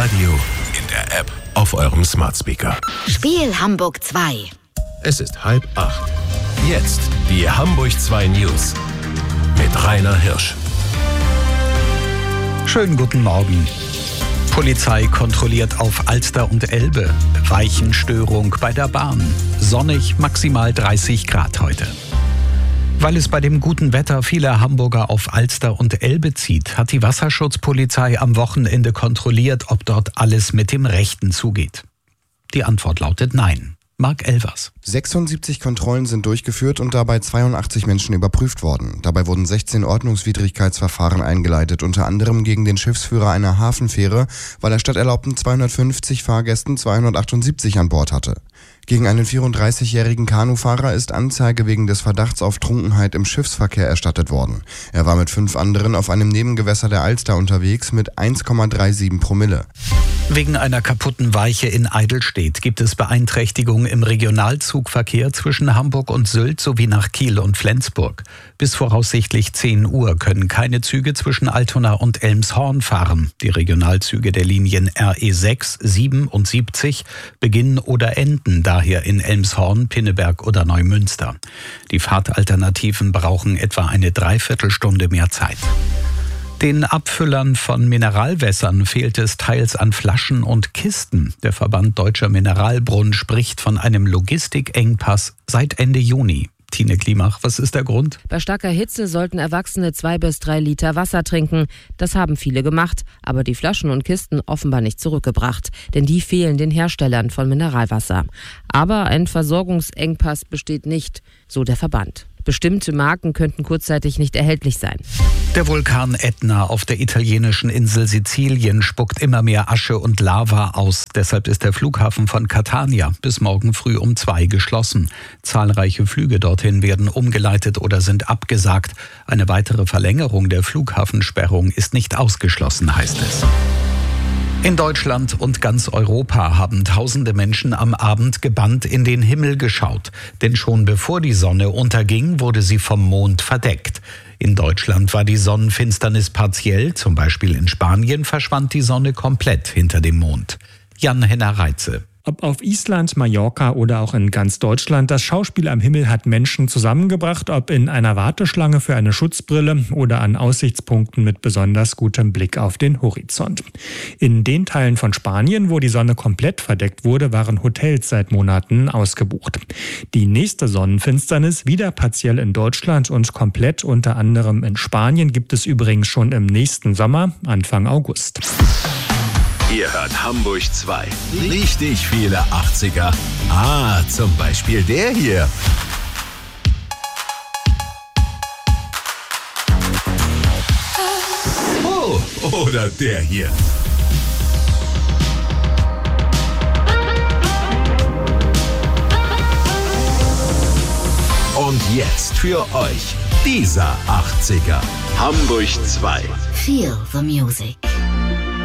Radio, in der App, auf eurem Smart Speaker. Spiel Hamburg 2. Es ist 7:30. Jetzt die Hamburg 2 News mit Rainer Hirsch. Schönen guten Morgen. Polizei kontrolliert auf Alster und Elbe. Weichenstörung bei der Bahn. Sonnig, maximal 30 Grad heute. Weil es bei dem guten Wetter viele Hamburger auf Alster und Elbe zieht, hat die Wasserschutzpolizei am Wochenende kontrolliert, ob dort alles mit dem Rechten zugeht. Die Antwort lautet nein. Marc Elvers. 76 Kontrollen sind durchgeführt und dabei 82 Menschen überprüft worden. Dabei wurden 16 Ordnungswidrigkeitsverfahren eingeleitet, unter anderem gegen den Schiffsführer einer Hafenfähre, weil er statt erlaubten 250 Fahrgästen 278 an Bord hatte. Gegen einen 34-jährigen Kanufahrer ist Anzeige wegen des Verdachts auf Trunkenheit im Schiffsverkehr erstattet worden. Er war mit 5 anderen auf einem Nebengewässer der Alster unterwegs mit 1,37 Promille. Wegen einer kaputten Weiche in Eidelstedt gibt es Beeinträchtigungen im Regionalzugverkehr zwischen Hamburg und Sylt sowie nach Kiel und Flensburg. Bis voraussichtlich 10 Uhr können keine Züge zwischen Altona und Elmshorn fahren. Die Regionalzüge der Linien RE6, 7 und 70 beginnen oder enden daher in Elmshorn, Pinneberg oder Neumünster. Die Fahrtalternativen brauchen etwa eine Dreiviertelstunde mehr Zeit. Den Abfüllern von Mineralwässern fehlt es teils an Flaschen und Kisten. Der Verband Deutscher Mineralbrunnen spricht von einem Logistikengpass seit Ende Juni. Tine Klimach, was ist der Grund? Bei starker Hitze sollten Erwachsene 2 bis 3 Liter Wasser trinken. Das haben viele gemacht, aber die Flaschen und Kisten offenbar nicht zurückgebracht. Denn die fehlen den Herstellern von Mineralwasser. Aber ein Versorgungsengpass besteht nicht, so der Verband. Bestimmte Marken könnten kurzzeitig nicht erhältlich sein. Der Vulkan Ätna auf der italienischen Insel Sizilien spuckt immer mehr Asche und Lava aus. Deshalb ist der Flughafen von Catania bis morgen früh um 2 geschlossen. Zahlreiche Flüge dorthin werden umgeleitet oder sind abgesagt. Eine weitere Verlängerung der Flughafensperrung ist nicht ausgeschlossen, heißt es. In Deutschland und ganz Europa haben tausende Menschen am Abend gebannt in den Himmel geschaut. Denn schon bevor die Sonne unterging, wurde sie vom Mond verdeckt. In Deutschland war die Sonnenfinsternis partiell, zum Beispiel in Spanien verschwand die Sonne komplett hinter dem Mond. Jan-Henner Reitze. Ob auf Island, Mallorca oder auch in ganz Deutschland, das Schauspiel am Himmel hat Menschen zusammengebracht, ob in einer Warteschlange für eine Schutzbrille oder an Aussichtspunkten mit besonders gutem Blick auf den Horizont. In den Teilen von Spanien, wo die Sonne komplett verdeckt wurde, waren Hotels seit Monaten ausgebucht. Die nächste Sonnenfinsternis, wieder partiell in Deutschland und komplett unter anderem in Spanien, gibt es übrigens schon im nächsten Sommer, Anfang August. Ihr hört Hamburg 2. Richtig viele 80er. Zum Beispiel der hier. Oh, oder der hier. Und jetzt für euch dieser 80er. Hamburg 2. Feel the music.